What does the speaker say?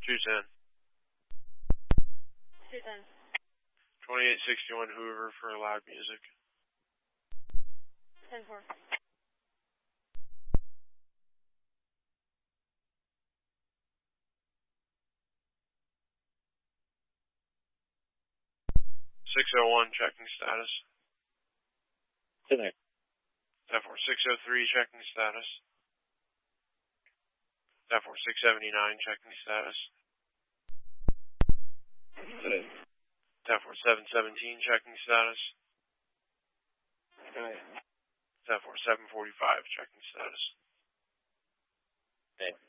210. 210. 2861 Hoover for loud music. 10-4. 601 checking status. 10-4. 10-4. 603 checking status. 10-4. 679 checking status. 10-4. 717 checking status. 10-4. 745 checking status. Okay.